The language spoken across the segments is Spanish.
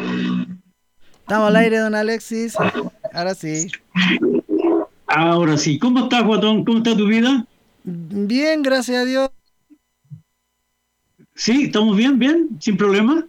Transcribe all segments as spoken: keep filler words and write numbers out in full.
Estamos al aire, don Alexis. Ahora sí. Ahora sí, ¿cómo estás, Guatón? ¿Cómo está tu vida? Bien, gracias a Dios. Sí, ¿estamos bien? ¿Bien? ¿Sin problema?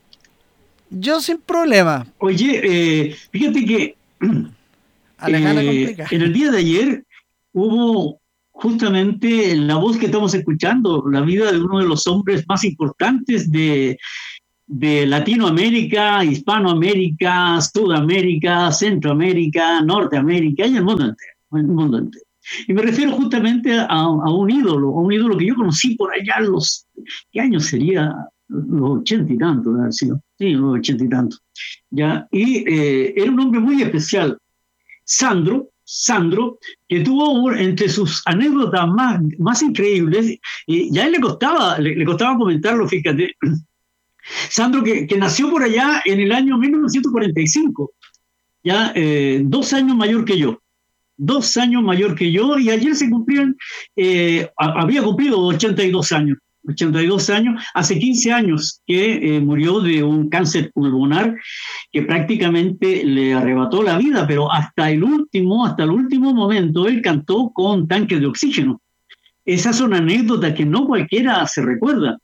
Yo sin problema. Oye, eh, fíjate que Alejandra eh, complica. en el día de ayer hubo justamente la voz que estamos escuchando, la vida de uno de los hombres más importantes de, de Latinoamérica, Hispanoamérica, Sudamérica, Centroamérica, Norteamérica y el mundo entero. El mundo entero. Y me refiero justamente a, a, un ídolo, a un ídolo que yo conocí por allá en los, ¿qué años sería? Los ochenta y tantos, ¿no? Sí, los ochenta y tantos. ¿Ya? Y eh, era un hombre muy especial, Sandro, Sandro, que tuvo entre sus anécdotas más, más increíbles, y ya a él le costaba, le, le costaba comentarlo, fíjate, Sandro, que, que, nació por allá en el año mil novecientos cuarenta y cinco, ya eh, dos años mayor que yo, dos años mayor que yo, y ayer se cumplían, eh, había cumplido ochenta y dos años, ochenta y dos años, hace quince años que eh, murió de un cáncer pulmonar que prácticamente le arrebató la vida, pero hasta el último, hasta el último momento, él cantó con tanques de oxígeno. Esas son anécdotas que no cualquiera se recuerda.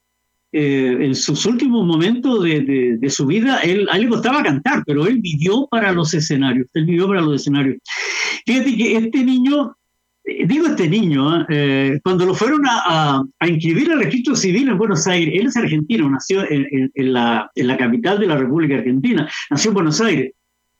Eh, en sus últimos momentos de, de, de, su vida, él, a él le costaba cantar, pero él vivió para los escenarios, él vivió para los escenarios. Fíjate que este niño, eh, digo este niño, eh, cuando lo fueron a, a, a, inscribir al registro civil en Buenos Aires, él es argentino, nació en, en, en, la, en la capital de la República Argentina, nació en Buenos Aires.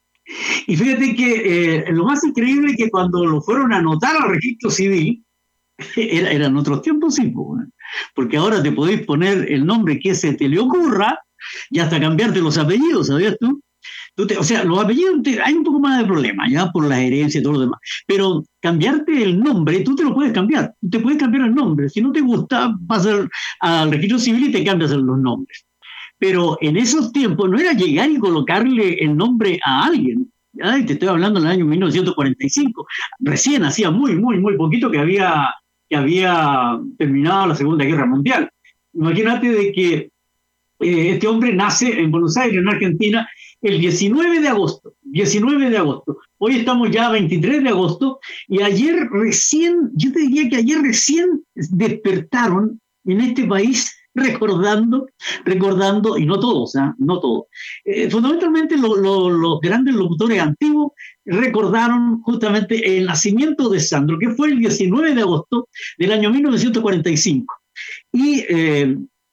Y fíjate que eh, lo más increíble es que cuando lo fueron a anotar al registro civil, era, eran otros tiempos, sí, porque ahora te podéis poner el nombre que se te le ocurra y hasta cambiarte los apellidos, ¿sabías tú? tú te, o sea, los apellidos, te, hay un poco más de problema, ya por la herencia y todo lo demás, pero cambiarte el nombre, tú te lo puedes cambiar, tú te puedes cambiar el nombre, si no te gusta, vas al, al registro civil y te cambias los nombres. Pero en esos tiempos no era llegar y colocarle el nombre a alguien. Ay, te estoy hablando del año mil novecientos cuarenta y cinco. Recién hacía muy, muy, muy poquito que había, que había terminado la Segunda Guerra Mundial. Imagínate de que eh, este hombre nace en Buenos Aires, en Argentina, el diecinueve de agosto. diecinueve de agosto. Hoy estamos ya a veintitrés de agosto y ayer recién, yo te diría que ayer recién despertaron en este país recordando, recordando, y no todos, ¿eh? no todos, eh, fundamentalmente lo, lo, los grandes locutores antiguos recordaron justamente el nacimiento de Sandro, que fue el diecinueve de agosto del año mil novecientos cuarenta y cinco. Y eh,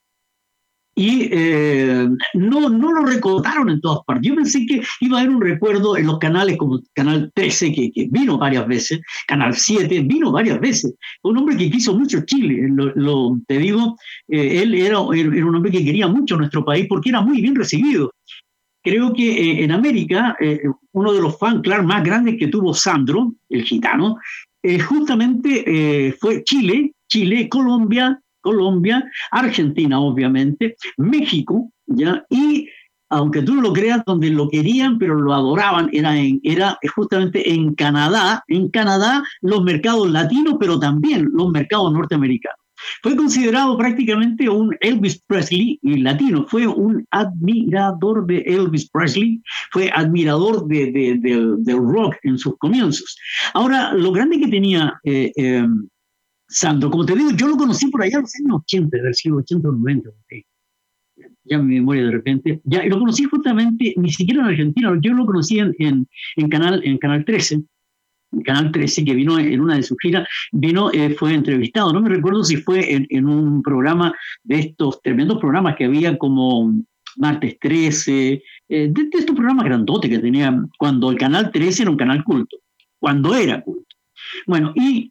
y eh, no, no lo recordaron en todas partes. Yo pensé que iba a haber un recuerdo en los canales como Canal trece, que, que vino varias veces, Canal siete, vino varias veces. Un hombre que quiso mucho Chile, lo, lo, te digo, eh, él era, era un hombre que quería mucho nuestro país porque era muy bien recibido. Creo que eh, en América, eh, uno de los fan club más grandes que tuvo Sandro, el gitano, eh, justamente eh, fue Chile, Chile, Colombia, Colombia, Argentina, obviamente, México, ¿ya? Y aunque tú no lo creas, donde lo querían, pero lo adoraban, era, en, era justamente en Canadá, en Canadá, los mercados latinos, pero también los mercados norteamericanos. Fue considerado prácticamente un Elvis Presley latino, fue un admirador de Elvis Presley, fue admirador de, de, de, del rock en sus comienzos. Ahora, lo grande que tenía eh, eh, Sandro, como te digo, yo lo conocí por allá en los años ochenta, del siglo ochenta o noventa, ¿sí? Ya mi memoria de repente, ya lo conocí justamente, ni siquiera en Argentina, yo lo conocí en, en, en, canal, en Canal trece, Canal trece, que vino en una de sus giras, vino, eh, fue entrevistado, no me recuerdo si fue en, en un programa de estos tremendos programas que había como Martes trece, eh, de, de estos programas grandotes que tenía cuando el Canal trece era un canal culto, cuando era culto. Bueno, y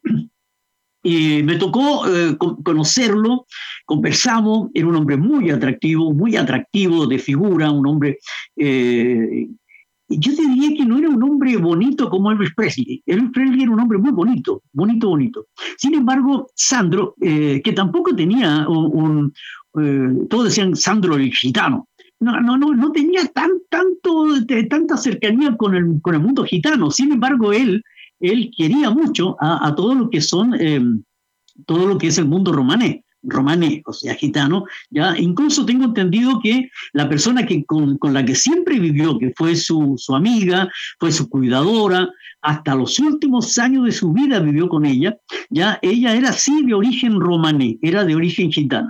y me tocó eh, conocerlo, conversamos, era un hombre muy atractivo, muy atractivo de figura, un hombre, eh, yo te diría que no era un hombre bonito como Elvis Presley, Elvis Presley era un hombre muy bonito, bonito, bonito. Sin embargo, Sandro, eh, que tampoco tenía un, un eh, todos decían Sandro el gitano, no, no, no, no tenía tan, tanto, de, tanta cercanía con el, con el mundo gitano, sin embargo, él él quería mucho a, a todo lo que son, eh, todo lo que es el mundo romané, romaní, o sea, gitano, ya incluso tengo entendido que la persona que con, con la que siempre vivió, que fue su, su amiga, fue su cuidadora, hasta los últimos años de su vida vivió con ella, ya ella era sí de origen romaní, era de origen gitano.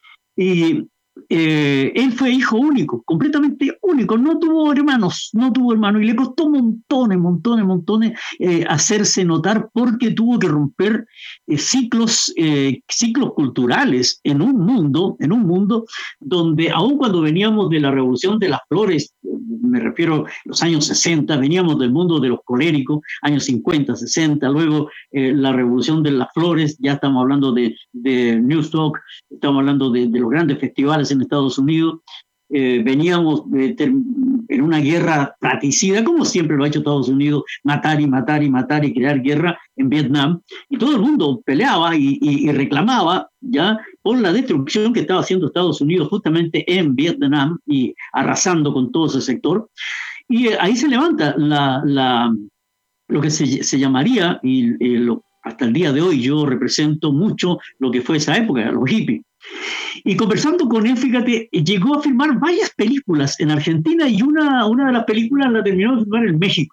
Y eh, él fue hijo único, completamente único, no tuvo hermanos, no tuvo hermanos, y le costó montones, montones, montones eh, hacerse notar porque tuvo que romper eh, ciclos, eh, ciclos culturales en un mundo, en un mundo donde aun cuando veníamos de la Revolución de las Flores, me refiero a los años sesenta, veníamos del mundo de los coléricos, años cincuenta, sesenta, luego eh, la Revolución de las Flores, ya estamos hablando de, de Newstalk, estamos hablando de, de los grandes festivales en Estados Unidos, eh, veníamos de ter- en una guerra fratricida, como siempre lo ha hecho Estados Unidos, matar y matar y matar y crear guerra en Vietnam, y todo el mundo peleaba y, y, y reclamaba ya por la destrucción que estaba haciendo Estados Unidos justamente en Vietnam y arrasando con todo ese sector, y eh, ahí se levanta la, la, lo que se, se llamaría, y, y lo, hasta el día de hoy yo represento mucho lo que fue esa época, los hippies. Y conversando con él, fíjate, llegó a filmar varias películas en Argentina y una, una de las películas la terminó de filmar en México.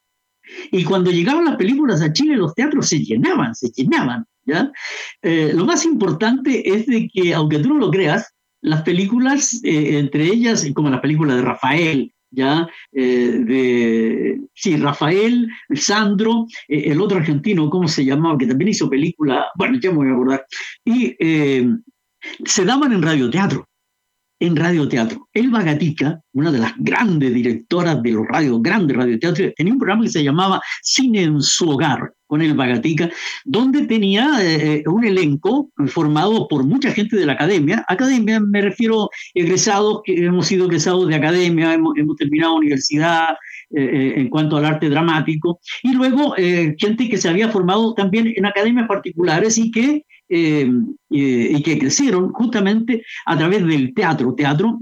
Y cuando llegaban las películas a Chile, los teatros se llenaban, se llenaban, ¿ya? Eh, lo más importante es de que, aunque tú no lo creas, las películas, eh, entre ellas, como la película de Rafael, ¿ya? Eh, de, sí, Rafael, Sandro, eh, el otro argentino, ¿cómo se llamaba? Que también hizo película, bueno, ya me voy a acordar. Y eh, se daban en radioteatro, en radioteatro. Elba Gatica, una de las grandes directoras de los radios, grandes radioteatros, tenía un programa que se llamaba Cine en su hogar, con Elba Gatica, donde tenía eh, un elenco formado por mucha gente de la academia. Academia, me refiero egresados, que hemos sido egresados de academia, hemos, hemos terminado universidad, eh, en cuanto al arte dramático, y luego eh, gente que se había formado también en academias particulares y que Eh, eh, y que crecieron justamente a través del teatro, teatro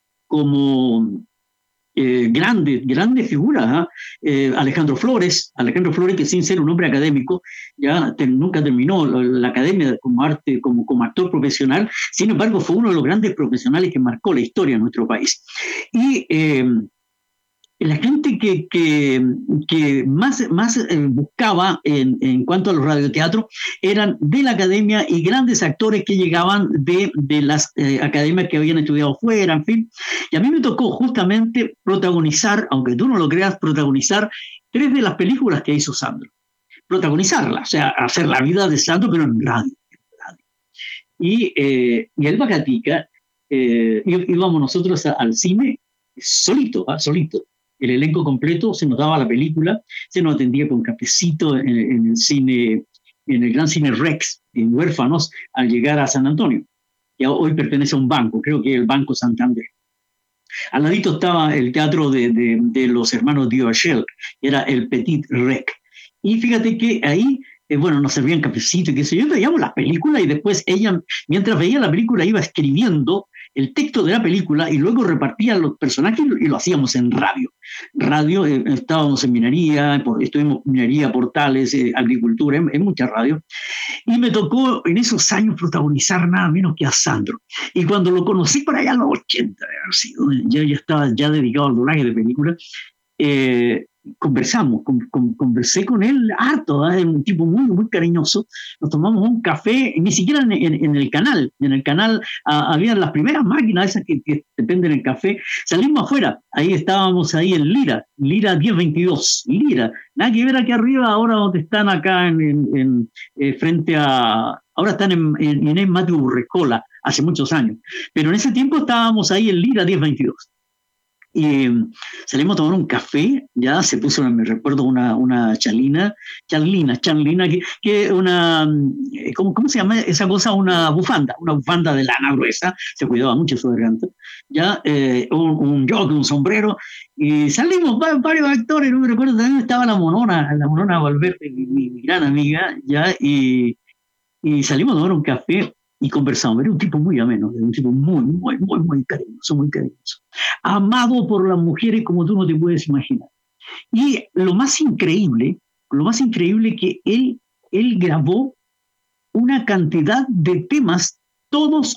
como eh, grandes, grandes figuras, ¿eh? Eh, Alejandro Flores, Alejandro Flores que sin ser un hombre académico, ya te, nunca terminó la, la academia como arte, como, como actor profesional, sin embargo fue uno de los grandes profesionales que marcó la historia de nuestro país. Y eh, la gente que, que, que más, más eh, buscaba en, en cuanto a los radioteatros eran de la academia y grandes actores que llegaban de, de las eh, academias que habían estudiado fuera, en fin. Y a mí me tocó justamente protagonizar, aunque tú no lo creas, protagonizar tres de las películas que hizo Sandro. Protagonizarlas, o sea, hacer la vida de Sandro, pero en radio. En radio. Y, eh, y Elba Gatica, eh, íbamos nosotros a, al cine solito, ¿eh? solito. El elenco completo, se nos daba la película, se nos atendía con cafecito en, en el cine, en el gran cine Rex, en Huérfanos, al llegar a San Antonio, que hoy pertenece a un banco, creo que es el Banco Santander. Al ladito estaba el teatro de, de, de los hermanos Diochel, que era el Petit Rec. Y fíjate que ahí, eh, bueno, nos servían cafecito y qué sé yo, veíamos las películas y después ella, mientras veía la película, iba escribiendo el texto de la película y luego repartía los personajes y lo hacíamos en radio. Radio, eh, estábamos en minería, estuvimos en minería, portales, eh, agricultura, en, en muchas radios. Y me tocó en esos años protagonizar nada menos que a Sandro. Y cuando lo conocí por allá en los ochenta, ya, ya estaba ya dedicado al doblaje de películas, eh, conversamos, con, con, conversé con él harto, ¿eh? Un tipo muy, muy cariñoso. Nos tomamos un café, ni siquiera en, en, en el canal. En el canal ah, había las primeras máquinas esas que, que te venden el café. Salimos afuera, ahí estábamos ahí en Lira, Lira diez veintidós, Lira. Nada que ver aquí arriba, ahora donde están acá en, en, en eh, frente a... Ahora están en, en Inés Mateo Urrecola, hace muchos años. Pero en ese tiempo estábamos ahí en Lira diez veintidós. Y salimos a tomar un café, ya se puso, me recuerdo, una, una chalina, charlina, charlina, que, que una, ¿cómo, ¿cómo se llama esa cosa? Una bufanda, una bufanda de lana gruesa, se cuidaba mucho su garganta, ya, eh, un, un jockey, un sombrero, y salimos varios actores, no me recuerdo, también estaba la Monona, la Monona Valverde, mi, mi, mi gran amiga, ya, y, y salimos a tomar un café, y conversamos. Era un tipo muy ameno, un tipo muy, muy, muy, muy cariñoso, muy cariñoso. Amado por las mujeres como tú no te puedes imaginar. Y lo más increíble, lo más increíble que él, él grabó una cantidad de temas todos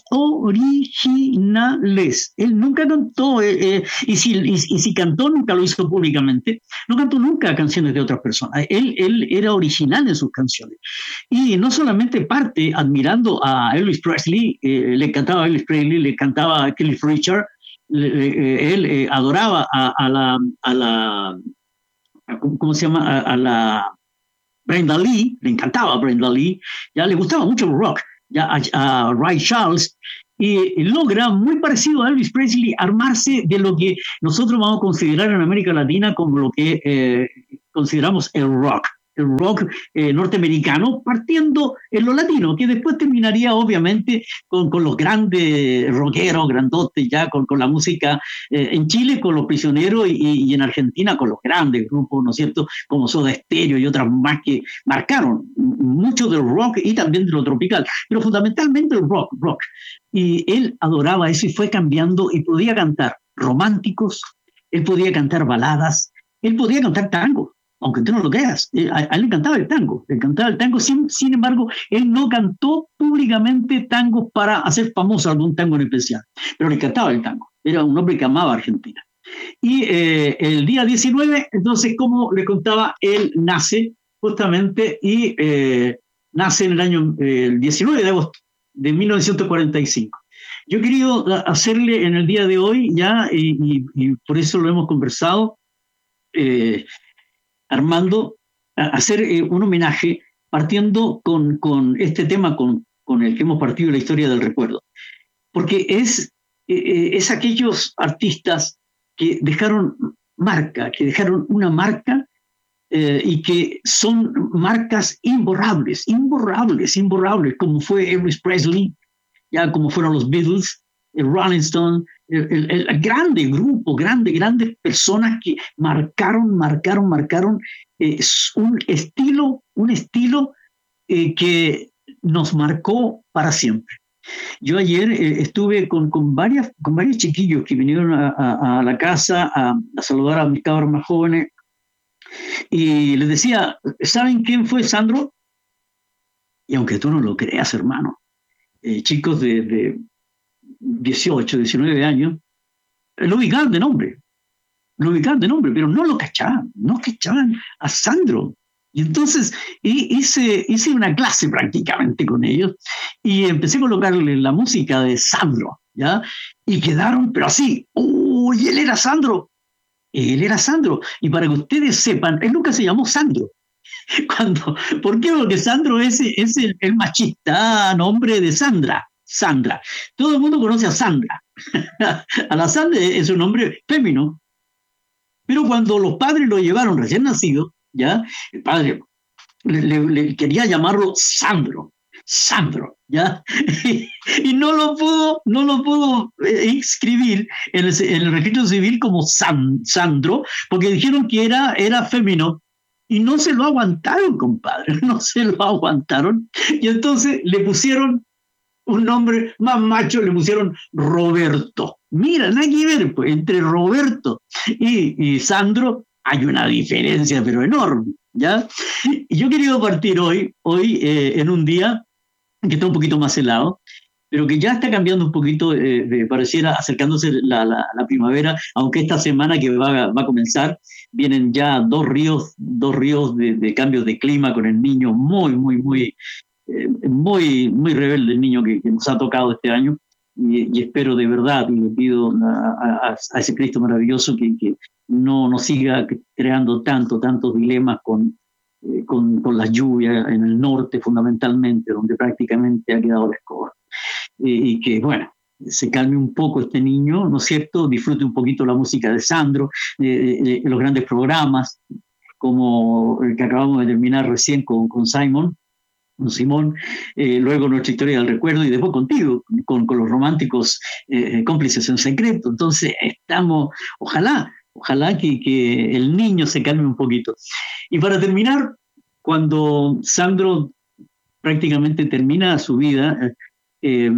originales. Él nunca cantó, eh, eh, y, si, y, y si cantó, nunca lo hizo públicamente, no cantó nunca canciones de otras personas. Él, él era original en sus canciones. Y no solamente parte admirando a Elvis Presley, eh, le cantaba a Elvis Presley, le cantaba a Cliff Richard, le, eh, él eh, adoraba a, a la, a la a, ¿cómo se llama? A, a la Brenda Lee, le encantaba Brenda Lee, ya le gustaba mucho el rock, ya a, a Ray Charles, y logra, muy parecido a Elvis Presley, armarse de lo que nosotros vamos a considerar en América Latina como lo que eh, consideramos el rock, el rock eh, norteamericano, partiendo en lo latino, que después terminaría obviamente con, con los grandes rockeros, grandotes, ya con, con la música eh, en Chile, con Los Prisioneros, y, y en Argentina con los grandes grupos, ¿no es cierto?, como Soda Stereo y otras más que marcaron mucho del rock y también de lo tropical, pero fundamentalmente el rock, rock. Y él adoraba eso y fue cambiando y podía cantar románticos, él podía cantar baladas, él podía cantar tango, aunque tú no lo creas. A, a él le encantaba el tango, le encantaba el tango, sin, sin embargo, él no cantó públicamente tangos para hacer famoso algún tango en especial, pero le encantaba el tango, era un hombre que amaba Argentina. Y eh, el día diecinueve, entonces, como le contaba, él nace justamente y eh, nace en el año eh, el diecinueve de agosto de mil novecientos cuarenta y cinco. Yo he querido hacerle en el día de hoy ya, y, y, y por eso lo hemos conversado, eh, Armando, a hacer eh, un homenaje partiendo con, con este tema con, con el que hemos partido la historia del recuerdo. Porque es, eh, es aquellos artistas que dejaron marca, que dejaron una marca eh, y que son marcas imborrables, imborrables, imborrables, como fue Elvis Presley, ya como fueron los Beatles, el Rolling Stone, el, el, el grande grupo, grande, grandes personas que marcaron, marcaron, marcaron eh, un estilo, un estilo eh, que nos marcó para siempre. Yo ayer eh, estuve con, con, varias, con varios chiquillos que vinieron a, a, a la casa a, a saludar a mis cabros más jóvenes y les decía, ¿saben quién fue Sandro? Y aunque tú no lo creas, hermano, eh, chicos de, de dieciocho, diecinueve años, lo ubicaban de nombre, lo ubicaban de nombre, pero no lo cachaban, no cachaban a Sandro. Y entonces hice, hice una clase prácticamente con ellos y empecé a colocarle la música de Sandro, ¿ya? Y quedaron, pero así, ¡uy! Él era Sandro, él era Sandro. Y para que ustedes sepan, él nunca se llamó Sandro. Cuando, ¿por qué? Porque Sandro es, es el, el machista nombre de Sandra, Sandra. Todo el mundo conoce a Sandra. A la Sandra es un nombre femenino. Pero cuando los padres lo llevaron recién nacido, ¿ya? El padre le, le, le quería llamarlo Sandro, Sandro, ¿ya? Y, y no lo pudo, no lo pudo eh, inscribir en el, en el registro civil como San, Sandro, porque dijeron que era, era femenino. Y no se lo aguantaron, compadre, no se lo aguantaron. Y entonces le pusieron un nombre más macho, le pusieron Roberto. Mira, nada que ver, pues, entre Roberto y, y Sandro hay una diferencia, pero enorme, ¿ya? Y yo he querido partir hoy, hoy eh, en un día que está un poquito más helado, pero que ya está cambiando un poquito, eh, de, pareciera acercándose la, la, la primavera, aunque esta semana que va, va a comenzar, vienen ya dos ríos, dos ríos de, de cambios de clima con el niño muy, muy, muy, eh, muy, muy rebelde, el niño que, que nos ha tocado este año, y, y espero de verdad, y le pido a, a, a ese Cristo maravilloso que, que no nos siga creando tanto, tantos dilemas con, eh, con, con las lluvias en el norte fundamentalmente, donde prácticamente ha quedado la escoba. Y que, bueno, se calme un poco este niño, ¿no es cierto? Disfrute un poquito la música de Sandro, eh, eh, los grandes programas, como el que acabamos de terminar recién con, con Simon, con Simón, eh, luego nuestra historia del recuerdo y después contigo, con, con los románticos eh, cómplices en secreto. Entonces, estamos, ojalá, ojalá que, que el niño se calme un poquito. Y para terminar, cuando Sandro prácticamente termina su vida, Eh,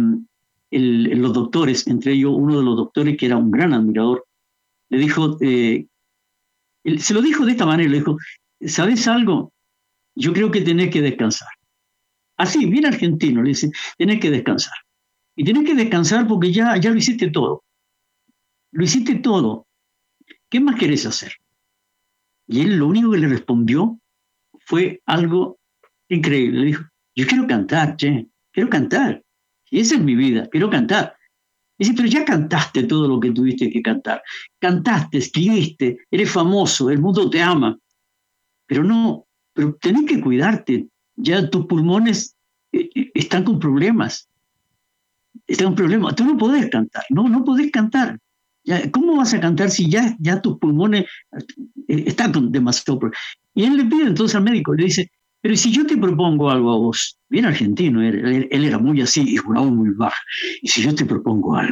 el, los doctores, entre ellos uno de los doctores que era un gran admirador, le dijo, eh, él, se lo dijo de esta manera, le dijo, ¿sabes algo? Yo creo que tenés que descansar. Así, bien argentino, le dice, tenés que descansar. y tenés que descansar porque ya, ya lo hiciste todo. Lo hiciste todo. ¿Qué más querés hacer? Y él lo único que le respondió fue algo increíble. Le dijo, yo quiero cantar, che, quiero cantar. Y esa es mi vida, quiero cantar. Dice, pero ya cantaste todo lo que tuviste que cantar. Cantaste, escribiste, eres famoso, el mundo te ama. Pero no, pero tenés que cuidarte. Ya tus pulmones eh, eh, están con problemas. Están con problemas. Tú no podés cantar, no, no podés cantar. Ya, ¿cómo vas a cantar si ya, ya tus pulmones eh, están con demasiado problemas? Y él le pide entonces al médico, le dice, pero si yo te propongo algo a vos, bien argentino, él, él, él era muy así y juraba muy baja, y si yo te propongo algo,